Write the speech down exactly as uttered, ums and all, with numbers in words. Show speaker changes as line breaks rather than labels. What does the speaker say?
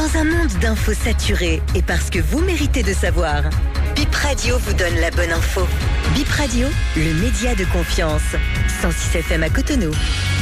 Dans un monde d'infos saturées et parce que vous méritez de savoir, Bip Radio vous donne la bonne info. Bip Radio, le média de confiance. cent six F M à Cotonou.